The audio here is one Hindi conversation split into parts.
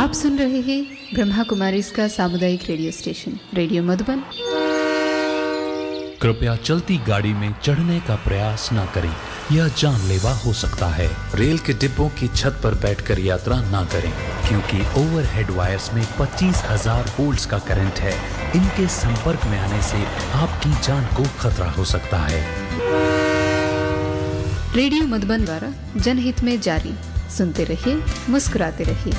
आप सुन रहे हैं ब्रह्मा कुमारी इसका सामुदायिक रेडियो स्टेशन रेडियो मधुबन। कृपया चलती गाड़ी में चढ़ने का प्रयास न करें, यह जानलेवा हो सकता है। रेल के डिब्बों की छत पर बैठकर यात्रा न करें, क्योंकि ओवरहेड वायर्स में 25,000 वोल्ट्स का करंट है। इनके संपर्क में आने से आपकी जान को खतरा हो सकता है। रेडियो मधुबन द्वारा जनहित में जारी। सुनते रहिए, मुस्कुराते रहिए।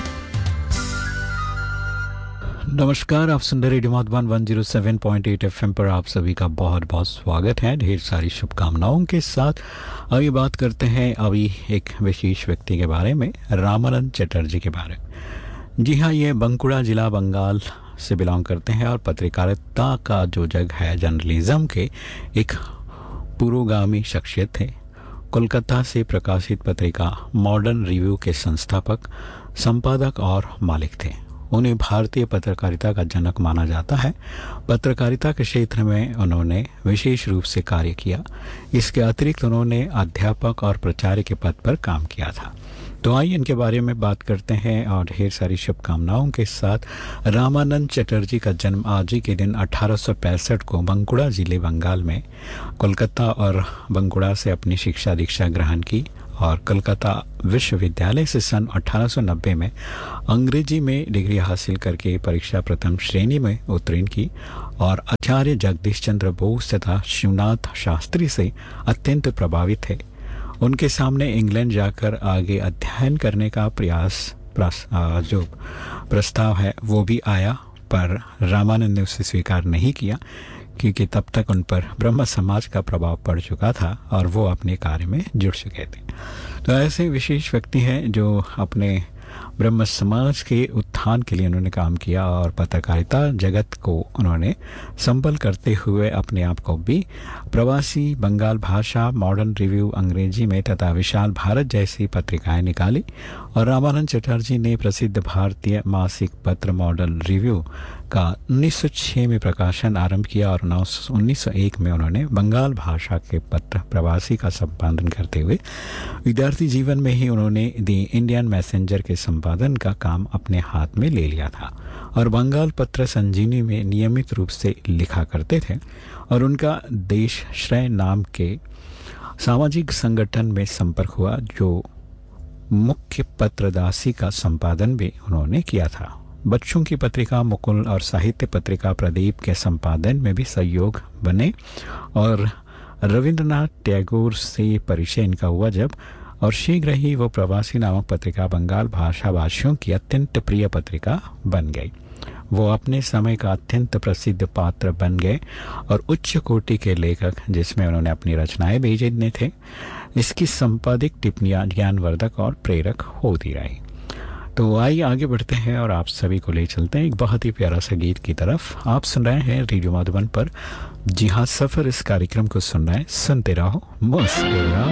नमस्कार, आप सुन रहे रेडियो मधुबन 107.8 FM पर आप सभी का बहुत बहुत स्वागत है। ढेर सारी शुभकामनाओं के साथ अभी बात करते हैं अभी एक विशेष व्यक्ति के बारे में, रामानंद चटर्जी के बारे में। जी हाँ, ये बंकुड़ा जिला बंगाल से बिलोंग करते हैं और पत्रकारिता का जो जग है, जर्नलिज्म के एक पुरोगामी शख्सियत थे। कोलकाता से प्रकाशित पत्रिका मॉडर्न रिव्यू के संस्थापक, संपादक और मालिक थे। उन्हें भारतीय पत्रकारिता का जनक माना जाता है। पत्रकारिता के क्षेत्र में उन्होंने विशेष रूप से कार्य किया। इसके अतिरिक्त उन्होंने अध्यापक और प्राचार्य के पद पर काम किया था। तो आइए इनके बारे में बात करते हैं और ढेर सारी शुभकामनाओं के साथ। रामानंद चटर्जी का जन्म आज ही के दिन 1865 को बंकुड़ा जिले बंगाल में, कोलकाता और बंकुड़ा से अपनी शिक्षा दीक्षा ग्रहण की और कलकत्ता विश्वविद्यालय से सन 1890 में अंग्रेजी में डिग्री हासिल करके परीक्षा प्रथम श्रेणी में उत्तीर्ण की और आचार्य जगदीश चंद्र बोस तथा शिवनाथ शास्त्री से अत्यंत प्रभावित थे। उनके सामने इंग्लैंड जाकर आगे अध्ययन करने का जो प्रस्ताव है वो भी आया, पर रामानंद ने उसे स्वीकार नहीं किया, क्योंकि तब तक उन पर ब्रह्म समाज का प्रभाव पड़ चुका था और वो अपने कार्य में जुड़ चुके थे। तो ऐसे विशेष व्यक्ति हैं जो अपने ब्रह्म समाज के उत्थान के लिए उन्होंने काम किया और पत्रकारिता जगत को उन्होंने संबल करते हुए अपने आप को भी प्रवासी बंगाल भाषा, मॉडर्न रिव्यू अंग्रेजी में तथा विशाल भारत जैसी पत्रिकाएं निकाली। और रामानंद चटर्जी ने प्रसिद्ध भारतीय मासिक पत्र मॉडर्न रिव्यू का 1906 में प्रकाशन आरंभ किया और 1901 में उन्होंने बंगाल भाषा के पत्र प्रवासी का संपादन करते हुए विद्यार्थी जीवन में ही उन्होंने दी इंडियन मैसेंजर के संपादन का काम अपने हाथ में ले लिया था और बंगाल पत्र संजीवनी में नियमित रूप से लिखा करते थे। और उनका देशश्रय नाम के सामाजिक संगठन में संपर्क हुआ, जो मुख्य पत्रदासी का संपादन भी उन्होंने किया था। बच्चों की पत्रिका मुकुल और साहित्य पत्रिका प्रदीप के संपादन में भी सहयोग बने और रविंद्रनाथ टैगोर से परिचय इनका हुआ जब, और शीघ्र ही वो प्रवासी नामक पत्रिका बंगाल भाषा भाषियों की अत्यंत प्रिय पत्रिका बन गई। वो अपने समय का अत्यंत प्रसिद्ध पात्र बन गए और उच्च कोटि के लेखक, जिसमें उन्होंने अपनी रचनाएं भेजने थे। इसकी संपादिक टिप्पणियां ज्ञानवर्धक और प्रेरक होती रही। तो आइए आगे बढ़ते हैं और आप सभी को ले चलते हैं एक बहुत ही प्यारा सा गीत की तरफ। आप सुन रहे हैं रेडियो मधुबन पर। जी हाँ, सफर इस कार्यक्रम को सुन रहे हैं। सुनते रहो, मुस्कुराते रहो।